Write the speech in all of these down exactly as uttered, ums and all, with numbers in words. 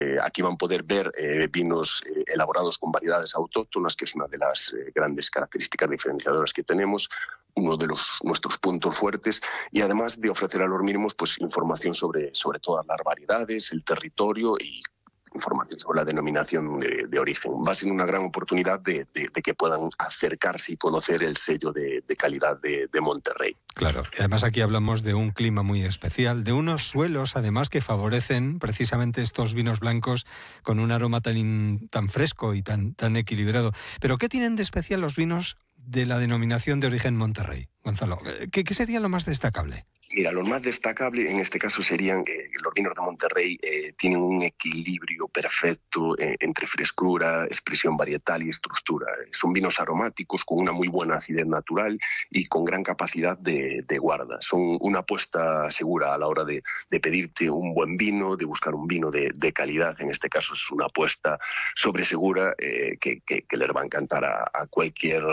Eh, aquí van a poder ver eh, vinos eh, elaborados con variedades autóctonas, que es una de las eh, grandes características diferenciadoras que tenemos, uno de los, nuestros puntos fuertes, y además de ofrecer a los mismos pues, información sobre, sobre todas las variedades, el territorio y información sobre la denominación de, de origen. Va a ser una gran oportunidad de, de, de que puedan acercarse y conocer el sello de, de calidad de, de Monterrey. Claro, y además aquí hablamos de un clima muy especial, de unos suelos además que favorecen precisamente estos vinos blancos con un aroma tan, in, tan fresco y tan, tan equilibrado. Pero ¿qué tienen de especial los vinos de la denominación de origen Monterrey, Gonzalo? ¿Qué, qué sería lo más destacable? Mira, lo más destacable en este caso serían que los vinos de Monterrey eh, tienen un equilibrio perfecto eh, entre frescura, expresión varietal y estructura. Son vinos aromáticos con una muy buena acidez natural y con gran capacidad de, de guarda. Son una apuesta segura a la hora de, de pedirte un buen vino, de buscar un vino de, de calidad. En este caso es una apuesta sobresegura eh, que, que, que les va a encantar a, a cualquier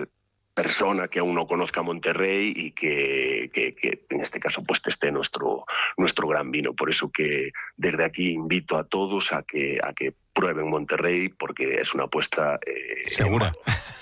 persona que aún no conozca Monterrey y que, que, que en este caso pues esté nuestro, nuestro gran vino. Por eso que desde aquí invito a todos a que, a que prueben Monterrey, porque es una apuesta eh, segura.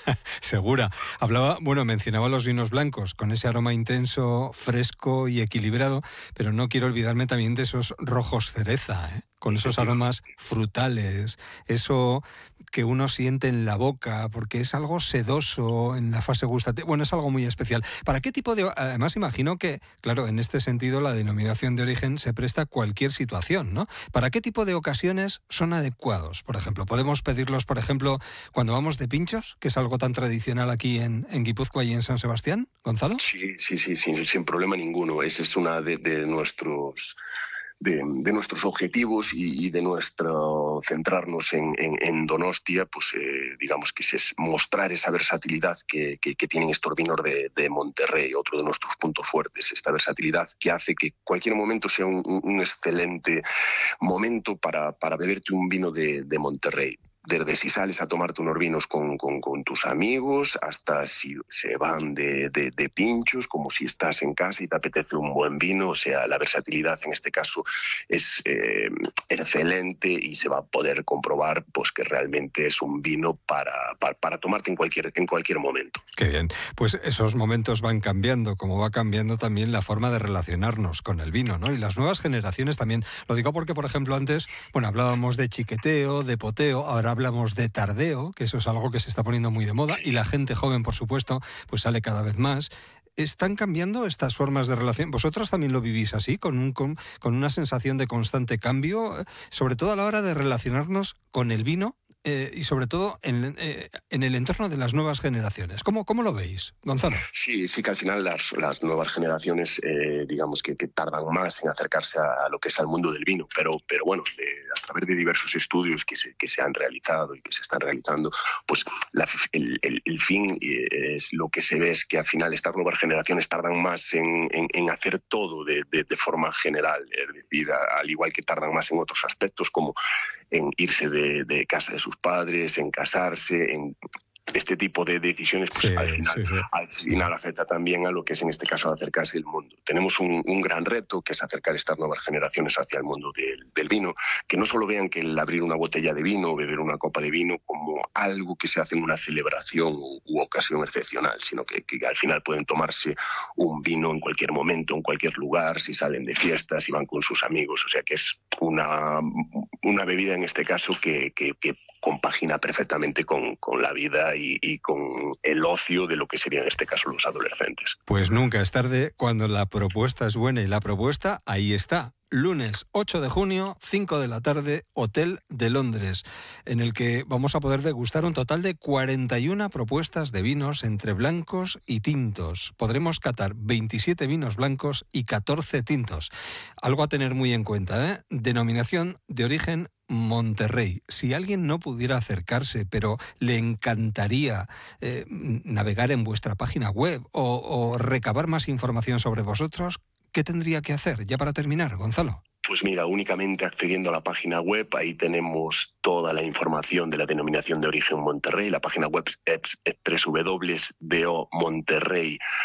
Segura. Hablaba, bueno, mencionaba los vinos blancos con ese aroma intenso, fresco y equilibrado, pero no quiero olvidarme también de esos rojos cereza, ¿eh? Con esos aromas frutales, eso que uno siente en la boca, porque es algo sedoso en la fase gustativa. Bueno, es algo muy especial. ¿Para qué tipo de...? Además, imagino que, claro, en este sentido la denominación de origen se presta a cualquier situación, ¿no? ¿Para qué tipo de ocasiones son adecuados? Por ejemplo, ¿podemos pedirlos, por ejemplo, cuando vamos de pinchos, que es algo tan tradicional aquí en, en Guipúzcoa y en San Sebastián, Gonzalo? Sí, sí, sí, sí, sin problema ninguno. Esa es una de, de nuestros... De, de nuestros objetivos y, y de nuestro centrarnos en, en, en Donostia, pues eh, digamos que es mostrar esa versatilidad que, que, que tienen estos vinos de, de Monterrey, otro de nuestros puntos fuertes, esta versatilidad que hace que cualquier momento sea un, un excelente momento para, para beberte un vino de, de Monterrey. Desde si sales a tomarte unos vinos con, con, con tus amigos, hasta si se van de, de, de pinchos, como si estás en casa y te apetece un buen vino. O sea, la versatilidad en este caso es eh, excelente y se va a poder comprobar pues, que realmente es un vino para, para, para tomarte en cualquier, en cualquier momento. Qué bien. Pues esos momentos van cambiando, como va cambiando también la forma de relacionarnos con el vino, ¿no? Y las nuevas generaciones también. Lo digo porque, por ejemplo, antes, bueno, hablábamos de chiqueteo, de poteo, ahora hablamos de tardeo, que eso es algo que se está poniendo muy de moda, y la gente joven, por supuesto, pues sale cada vez más. ¿Están cambiando estas formas de relación? ¿Vosotros también lo vivís así, con, un, con, con una sensación de constante cambio, sobre todo a la hora de relacionarnos con el vino eh, y sobre todo en, eh, en el entorno de las nuevas generaciones? ¿Cómo, cómo lo veis, Gonzalo? Sí, sí que al final las, las nuevas generaciones, eh, digamos que, que tardan más en acercarse a, a lo que es al mundo del vino, pero, pero bueno, de, a través de diversos estudios que se, que se han realizado y que se están realizando, pues la, el, el, el fin es lo que se ve es que al final estas nuevas generaciones tardan más en, en, en hacer todo de, de, de forma general, es decir, a, al igual que tardan más en otros aspectos como en irse de, de casa de sus padres, en casarse, en este tipo de decisiones, pues sí, al final, sí, sí. al final afecta también a lo que es en este caso acercarse al mundo. Tenemos un, un gran reto que es acercar estas nuevas generaciones hacia el mundo del, del vino, que no solo vean que el abrir una botella de vino o beber una copa de vino como algo que se hace en una celebración u, u ocasión excepcional, sino que, que al final pueden tomarse un vino en cualquier momento, en cualquier lugar, si salen de fiestas, si van con sus amigos. O sea que es una, una bebida en este caso que, que, que compagina perfectamente con, con la vida y, y con el ocio de lo que serían en este caso los adolescentes. Pues nunca es tarde cuando la propuesta es buena, y la propuesta ahí está. Lunes ocho de junio, cinco de la tarde, Hotel de Londres, en el que vamos a poder degustar un total de cuarenta y una propuestas de vinos entre blancos y tintos. Podremos catar veintisiete vinos blancos y catorce tintos. Algo a tener muy en cuenta, ¿eh? Denominación de origen Monterrey. Si alguien no pudiera acercarse, pero le encantaría eh, navegar en vuestra página web o, o recabar más información sobre vosotros, ¿qué tendría que hacer? Ya para terminar, Gonzalo. Pues mira, únicamente accediendo a la página web, ahí tenemos toda la información de la denominación de origen Monterrey. La página web es doble u doble u doble u punto do monterrey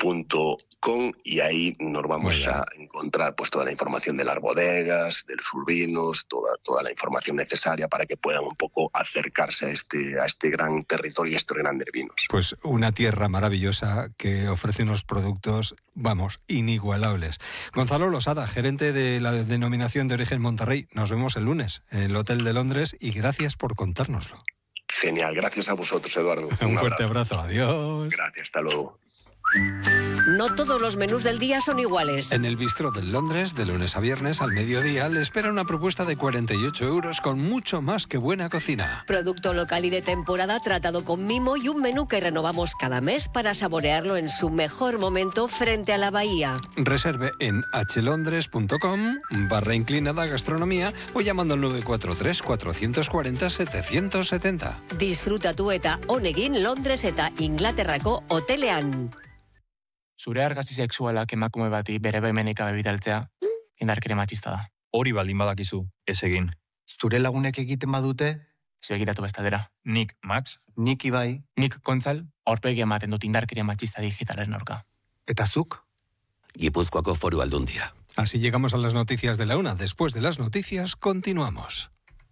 punto com y ahí nos vamos a encontrar pues toda la información de las bodegas, de sus vinos, toda, toda la información necesaria para que puedan un poco acercarse a este, a este gran territorio y a estos grandes vinos. Pues una tierra maravillosa que ofrece unos productos, vamos, inigualables. Gonzalo Losada, gerente de la denominación de origen Monterrey. Nos vemos el lunes en el Hotel de Londres y gracias por contárnoslo. Genial, gracias a vosotros, Eduardo. Un, Un fuerte abrazo. abrazo, adiós. Gracias, hasta luego. No todos los menús del día son iguales. En el Bistro de Londres, de lunes a viernes al mediodía, le espera una propuesta de cuarenta y ocho euros con mucho más que buena cocina. Producto local y de temporada tratado con mimo y un menú que renovamos cada mes para saborearlo en su mejor momento frente a la bahía. Reserve en hlondres punto com barra inclinada gastronomía o llamando al nueve cuatro tres, cuatro cuatro cero, siete siete cero. Disfruta tu eta honegin Londres eta Inglaterrako hotelean. Zure argazki sexualak emakume bati bere baimenik gabe bidaltzea indarkeria matxista da. Hori baldin badakizu, ez egin. Zure lagunek egiten badute? Ez begiratu bestaldera. Nik, Max? Nik Ibai. Nik Kontzal, aurpegi ematen dut indarkeria matxista digitalaren aurka. Eta zuk? Gipuzkoako Foru Aldundia. Así llegamos a las noticias de la una. Después de las noticias, continuamos.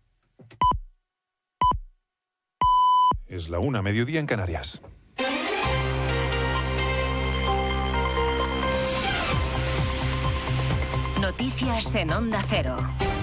Es la una, mediodía en Canarias. Noticias en Onda Cero.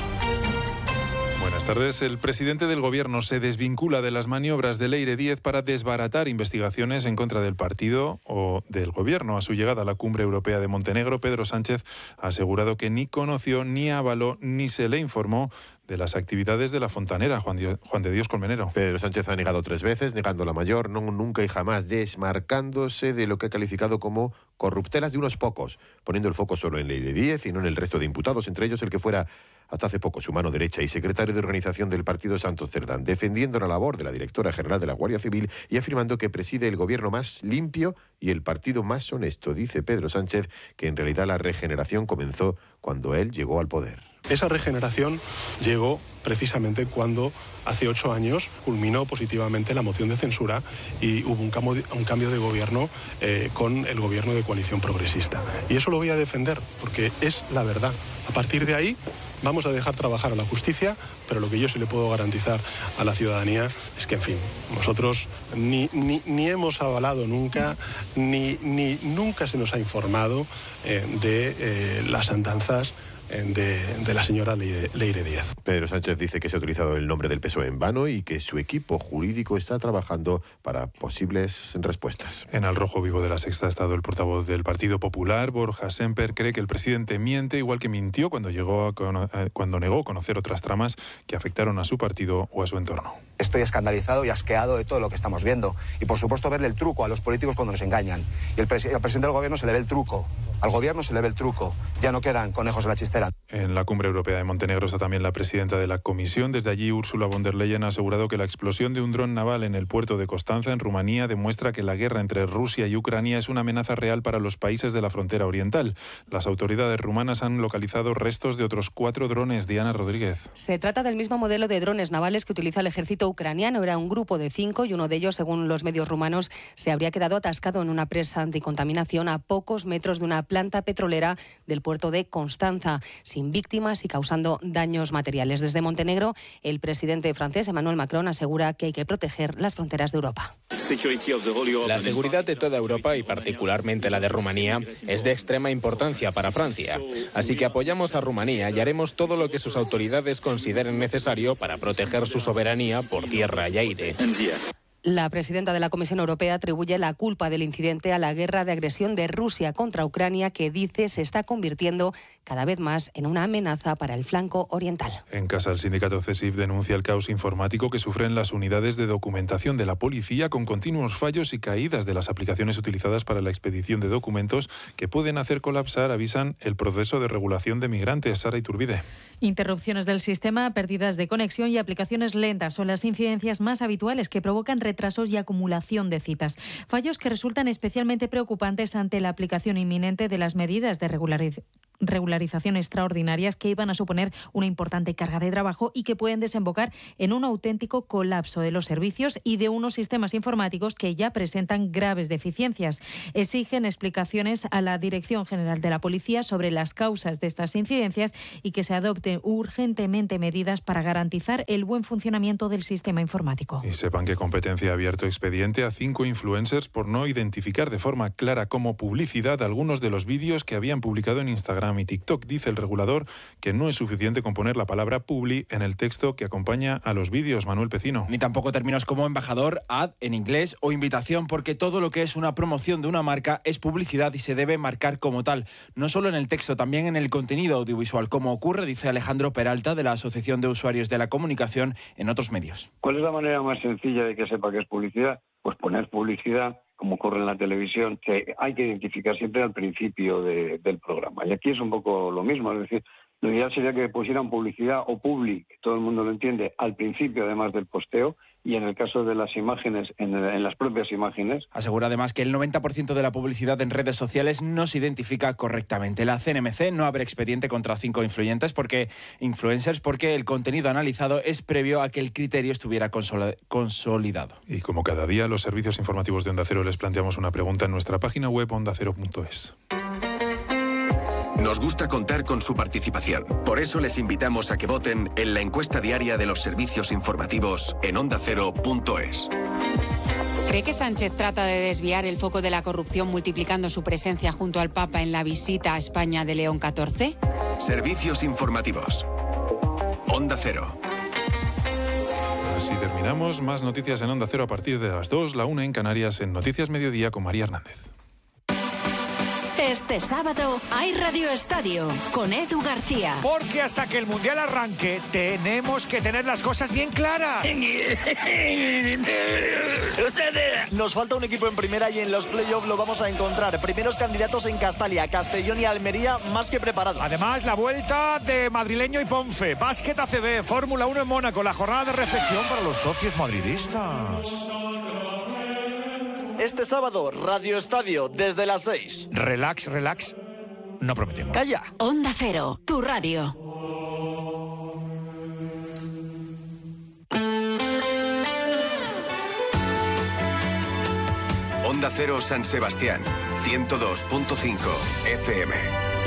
Buenas tardes. El presidente del Gobierno se desvincula de las maniobras de Leire Díez para desbaratar investigaciones en contra del partido o del Gobierno. A su llegada a la Cumbre Europea de Montenegro, Pedro Sánchez ha asegurado que ni conoció, ni avaló, ni se le informó de las actividades de la Fontanera. Juan, Dios, Juan de Dios Colmenero. Pedro Sánchez ha negado tres veces, negando la mayor, no, nunca y jamás, desmarcándose de lo que ha calificado como corruptelas de unos pocos, poniendo el foco solo en Leire Díez y no en el resto de imputados, entre ellos el que fuera hasta hace poco su mano derecha y secretario de organización del partido Santos Cerdán, defendiendo la labor de la directora general de la Guardia Civil y afirmando que preside el gobierno más limpio y el partido más honesto. Dice Pedro Sánchez que en realidad la regeneración comenzó cuando él llegó al poder. Esa regeneración llegó precisamente cuando hace ocho años culminó positivamente la moción de censura y hubo un cambio de, un cambio de gobierno eh, con el gobierno de coalición progresista. Y eso lo voy a defender porque es la verdad. A partir de ahí vamos a dejar trabajar a la justicia, pero lo que yo sí le puedo garantizar a la ciudadanía es que, en fin, nosotros ni, ni, ni hemos avalado nunca, ni, ni nunca se nos ha informado eh, de eh, las andanzas De, de la señora Leire, Leire Díez. Pedro Sánchez dice que se ha utilizado el nombre del P S O E en vano y que su equipo jurídico está trabajando para posibles respuestas. En Al Rojo Vivo de La Sexta ha estado el portavoz del Partido Popular, Borja Semper. Cree que el presidente miente, igual que mintió cuando, llegó a cono- cuando negó conocer otras tramas que afectaron a su partido o a su entorno. Estoy escandalizado y asqueado de todo lo que estamos viendo. Y por supuesto verle el truco a los políticos cuando nos engañan. Y el, pres- al presidente del gobierno se le ve el truco. Al gobierno se le ve el truco. Ya no quedan conejos en la chistera. En la Cumbre Europea de Montenegro está también la presidenta de la Comisión. Desde allí, Ursula von der Leyen ha asegurado que la explosión de un dron naval en el puerto de Constanza, en Rumanía, demuestra que la guerra entre Rusia y Ucrania es una amenaza real para los países de la frontera oriental. Las autoridades rumanas han localizado restos de otros cuatro drones. Diana Rodríguez. Se trata del mismo modelo de drones navales que utiliza el ejército ucraniano. Era un grupo de cinco y uno de ellos, según los medios rumanos, se habría quedado atascado en una presa anticontaminación a pocos metros de una planta petrolera del puerto de Constanza, sin víctimas y causando daños materiales. Desde Montenegro, el presidente francés Emmanuel Macron asegura que hay que proteger las fronteras de Europa. La seguridad de toda Europa y particularmente la de Rumanía es de extrema importancia para Francia. Así que apoyamos a Rumanía y haremos todo lo que sus autoridades consideren necesario para proteger su soberanía por tierra y aire. La presidenta de la Comisión Europea atribuye la culpa del incidente a la guerra de agresión de Rusia contra Ucrania, que dice se está convirtiendo cada vez más en una amenaza para el flanco oriental. En casa, el sindicato CESIF denuncia el caos informático que sufren las unidades de documentación de la policía, con continuos fallos y caídas de las aplicaciones utilizadas para la expedición de documentos que pueden hacer colapsar, avisan, el proceso de regulación de migrantes. Sara Iturbide. Interrupciones del sistema, pérdidas de conexión y aplicaciones lentas son las incidencias más habituales que provocan retrasos y acumulación de citas. Fallos que resultan especialmente preocupantes ante la aplicación inminente de las medidas de regulariz- regularización extraordinarias que iban a suponer una importante carga de trabajo y que pueden desembocar en un auténtico colapso de los servicios y de unos sistemas informáticos que ya presentan graves deficiencias. Exigen explicaciones a la Dirección General de la Policía sobre las causas de estas incidencias y que se adopten urgentemente medidas para garantizar el buen funcionamiento del sistema informático. Y sepan que Competencia ha abierto expediente a cinco influencers por no identificar de forma clara como publicidad algunos de los vídeos que habían publicado en Instagram y TikTok. Dice el regulador que no es suficiente con poner la palabra publi en el texto que acompaña a los vídeos. Manuel Pecino. Ni tampoco términos como embajador, ad en inglés o invitación, porque todo lo que es una promoción de una marca es publicidad y se debe marcar como tal, no solo en el texto, también en el contenido audiovisual, como ocurre, dice Alejandro Peralta, de la Asociación de Usuarios de la Comunicación, en otros medios. ¿Cuál es la manera más sencilla de que sepa que es publicidad? Pues poner publicidad, como ocurre en la televisión, que hay que identificar siempre al principio de, del programa. Y aquí es un poco lo mismo, es decir, lo ideal sería que pusieran publicidad o publi, que todo el mundo lo entiende, al principio además del posteo, y en el caso de las imágenes, en, en las propias imágenes. Asegura además que el noventa por ciento de la publicidad en redes sociales no se identifica correctamente. La C N M C no abre expediente contra cinco influyentes porque influencers porque el contenido analizado es previo a que el criterio estuviera consolidado. Y como cada día, los servicios informativos de Onda Cero les planteamos una pregunta en nuestra página web onda cero punto es. Nos gusta contar con su participación. Por eso les invitamos a que voten en la encuesta diaria de los servicios informativos en onda cero punto es. ¿Cree que Sánchez trata de desviar el foco de la corrupción multiplicando su presencia junto al Papa en la visita a España de León catorce? Servicios informativos. Onda Cero. Así terminamos. Más noticias en Onda Cero a partir de las dos, la una en Canarias, en Noticias Mediodía con María Hernández. Este sábado hay Radio Estadio con Edu García. Porque hasta que el Mundial arranque tenemos que tener las cosas bien claras. Nos falta un equipo en primera y en los playoffs lo vamos a encontrar. Primeros candidatos en Castalia, Castellón y Almería más que preparados. Además, la vuelta de Madrileño y Ponfe, Básquet A C B, Fórmula uno en Mónaco, la jornada de reflexión para los socios madridistas. Este sábado, Radio Estadio, desde las seis. Relax, relax, no prometemos. ¡Calla! Onda Cero, tu radio. Onda Cero San Sebastián, ciento dos punto cinco F M.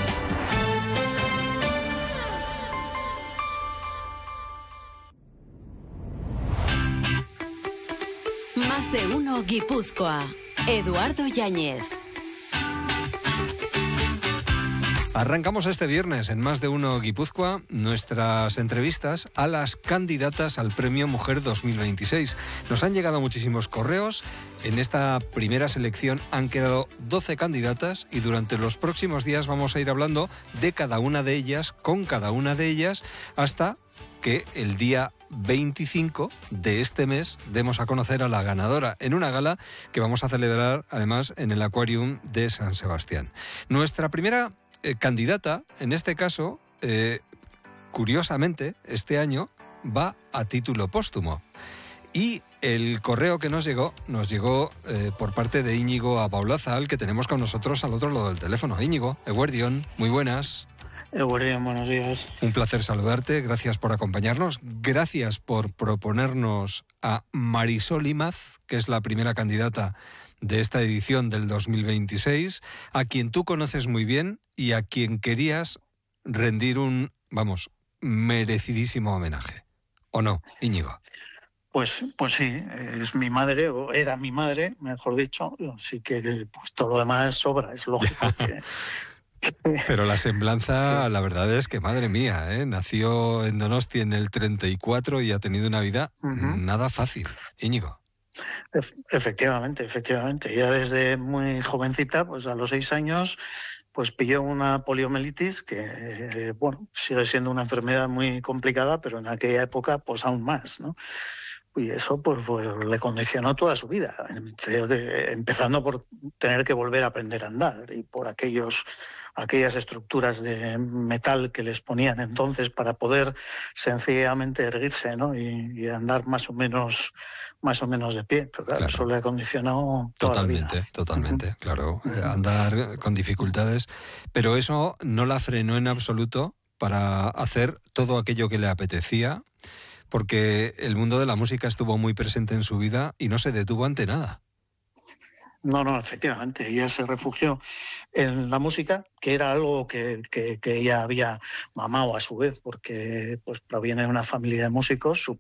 Más de uno Guipúzcoa. Eduardo Yáñez. Arrancamos este viernes en Más de uno Guipúzcoa nuestras entrevistas a las candidatas al Premio Mujer dos mil veintiséis. Nos han llegado muchísimos correos. En esta primera selección han quedado doce candidatas y durante los próximos días vamos a ir hablando de cada una de ellas, con cada una de ellas, hasta que el día veinticinco de este mes demos a conocer a la ganadora en una gala que vamos a celebrar además en el Aquarium de San Sebastián. Nuestra primera eh, candidata, en este caso, eh, curiosamente, este año va a título póstumo. Y el correo que nos llegó, nos llegó eh, por parte de Íñigo Apaulazal, que tenemos con nosotros al otro lado del teléfono. Íñigo, Eguerdión, muy buenas. Eguerdión, buenos días. Un placer saludarte, gracias por acompañarnos, gracias por proponernos a Marisol Imaz, que es la primera candidata de esta edición del dos mil veintiséis, a quien tú conoces muy bien y a quien querías rendir un, vamos, merecidísimo homenaje. ¿O no, Íñigo? Pues, pues sí, es mi madre, o era mi madre, mejor dicho, así que pues todo lo demás sobra, es lógico que... Pero la semblanza, la verdad es que, madre mía, ¿eh? Nació en Donosti en el treinta y cuatro y ha tenido una vida uh-huh. nada fácil. Íñigo. Efectivamente, efectivamente. Ya desde muy jovencita, pues a los seis años, pues pilló una poliomielitis que, eh, bueno, sigue siendo una enfermedad muy complicada, pero en aquella época, pues aún más, ¿no? Y eso pues, pues le condicionó toda su vida, entre- de- empezando por tener que volver a aprender a andar y por aquellos, aquellas estructuras de metal que les ponían entonces para poder sencillamente erguirse, ¿no? y, y andar más o menos más o menos de pie. Pero claro, Claro. eso le ha condicionado toda la vida. Totalmente, totalmente, claro. Eh, Andar con dificultades, pero eso no la frenó en absoluto para hacer todo aquello que le apetecía, porque el mundo de la música estuvo muy presente en su vida y no se detuvo ante nada. No, no, efectivamente, ella se refugió en la música, que era algo que, que, que ella había mamado a su vez, porque pues proviene de una familia de músicos. Su